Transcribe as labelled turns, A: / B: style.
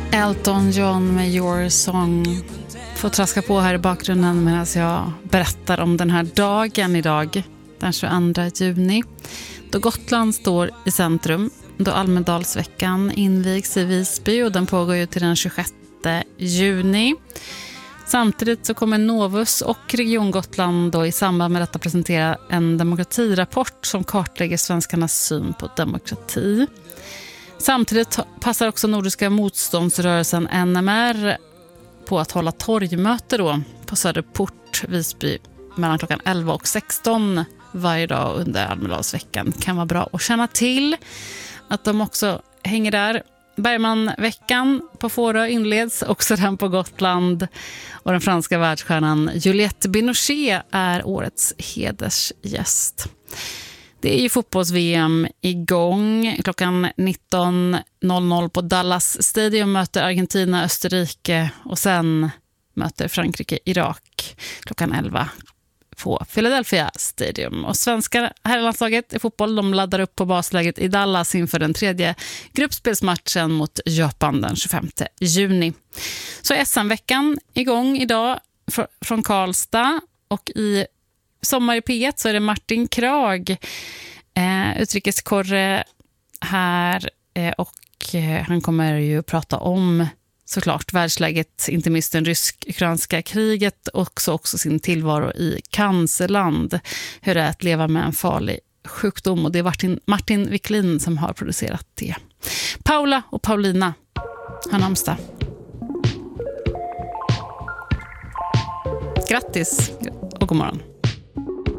A: Elton John med Your Song får traska på här i bakgrunden medan jag berättar om den här dagen idag, den 22 juni, då Gotland står i centrum, då Almedalsveckan invigs i Visby och den pågår ju till den 26 juni. Samtidigt så kommer Novus och Region Gotland då i samband med detta presentera en demokratirapport som kartlägger svenskarnas syn på demokrati. Samtidigt passar också Nordiska motståndsrörelsen NMR på att hålla torgmöte då på Söderport, Visby, mellan klockan 11 och 16 varje dag under Almedalsveckan. Kan vara bra att känna till att de också hänger där. Bergmanveckan på Fårö inleds, också den på Gotland, och den franska världsstjärnan Juliette Binoche är årets hedersgäst. Det är ju fotbolls-VM igång. Klockan 19.00 på Dallas Stadium möter Argentina Österrike och sen möter Frankrike Irak klockan 11 på Philadelphia Stadium. Och svenska herrlandslaget i fotboll, de laddar upp på basläget i Dallas inför den tredje gruppspelsmatchen mot Japan den 25 juni. Så SM-veckan igång idag från Karlstad, och i Sommar i P1 så är det Martin Krag, utrikeskorre här, och han kommer ju prata om såklart världsläget, inte minst det rysk-ukrainska kriget, och också sin tillvaro i cancerland, hur det är att leva med en farlig sjukdom, och det är Martin Wiklin som har producerat det. Paula och Paulina har namnsdag. Grattis och god morgon.